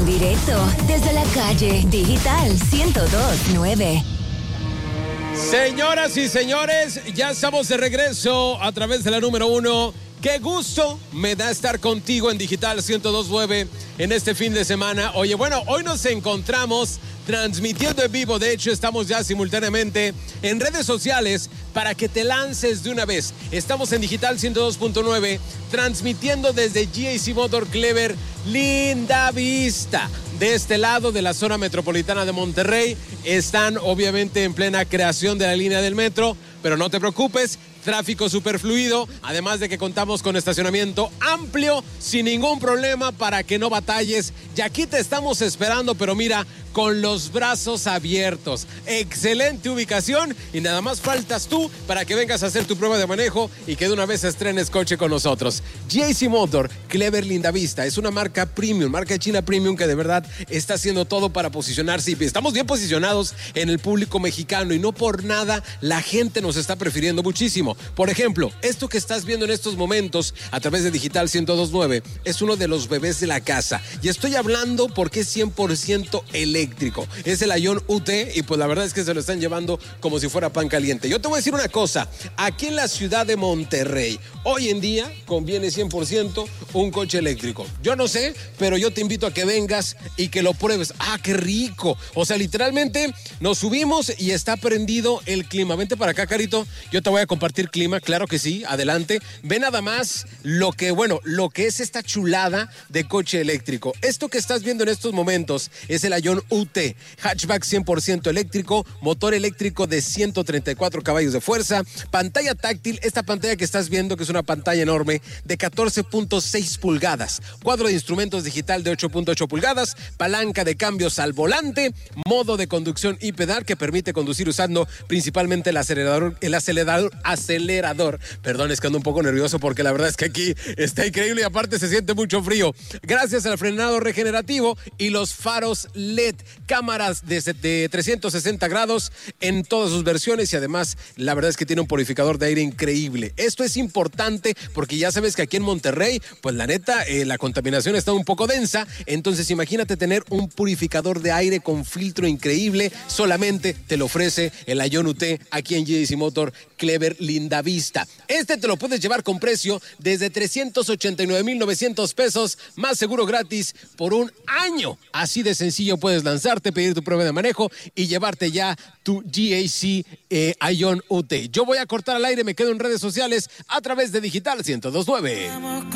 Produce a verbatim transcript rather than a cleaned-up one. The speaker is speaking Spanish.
directo desde la calle Digital ciento dos punto nueve. Señoras y señores, ya estamos de regreso a través de la número uno. Qué gusto me da estar contigo en Digital ciento dos punto nueve en este fin de semana. Oye, bueno, hoy nos encontramos transmitiendo en vivo. De hecho, estamos ya simultáneamente en redes sociales para que te lances de una vez. Estamos en Digital ciento dos punto nueve, transmitiendo desde G A C Motor Clever Linda Vista. De este lado de la zona metropolitana de Monterrey están obviamente en plena creación de la línea del metro, pero no te preocupes, tráfico súper fluido, además de que contamos con estacionamiento amplio, sin ningún problema para que no batalles. Y aquí te estamos esperando, pero mira, con los brazos abiertos. Excelente ubicación y nada más faltas tú para que vengas a hacer tu prueba de manejo y que de una vez estrenes coche con nosotros. G A C Motor Clever Linda Vista es una marca premium, marca china premium que de verdad está haciendo todo para posicionarse y estamos bien posicionados en el público mexicano y no por nada la gente nos está prefiriendo muchísimo. Por ejemplo, esto que estás viendo en estos momentos a través de Digital ciento dos punto nueve es uno de los bebés de la casa y estoy hablando porque es cien por ciento eléctrico. Es el Ion U T y pues la verdad es que se lo están llevando como si fuera pan caliente. Yo te voy a decir una cosa, aquí en la ciudad de Monterrey, hoy en día conviene cien por ciento un coche eléctrico. Yo no sé, pero yo te invito a que vengas y que lo pruebes. ¡Ah, qué rico! O sea, literalmente nos subimos y está prendido el clima. Vente para acá, Carito, yo te voy a compartir clima, claro que sí, adelante. Ve nada más lo que, bueno, lo que es esta chulada de coche eléctrico. Esto que estás viendo en estos momentos es el Ion U T, hatchback cien por ciento eléctrico, motor eléctrico de ciento treinta y cuatro caballos de fuerza, pantalla táctil, esta pantalla que estás viendo que es una pantalla enorme de catorce punto seis pulgadas, cuadro de instrumentos digital de ocho punto ocho pulgadas, palanca de cambios al volante, modo de conducción y pedal que permite conducir usando principalmente el acelerador, el acelerador, acelerador, perdón, es que ando un poco nervioso porque la verdad es que aquí está increíble y aparte se siente mucho frío, gracias al frenado regenerativo y los faros L E D, cámaras de, de trescientos sesenta grados en todas sus versiones y además la verdad es que tiene un purificador de aire increíble. Esto es importante porque ya sabes que aquí en Monterrey, pues la neta, eh, la contaminación está un poco densa, entonces imagínate tener un purificador de aire con filtro increíble, solamente te lo ofrece el Ion U T aquí en G A C Motor Clever Linda Vista. Este te lo puedes llevar con precio desde trescientos ochenta y nueve mil novecientos pesos, más seguro gratis por un año. Así de sencillo puedes lanzarte, pedir tu prueba de manejo y llevarte ya tu G A C eh, Ion U T. Yo voy a cortar al aire, me quedo en redes sociales a través de Digital ciento dos punto nueve.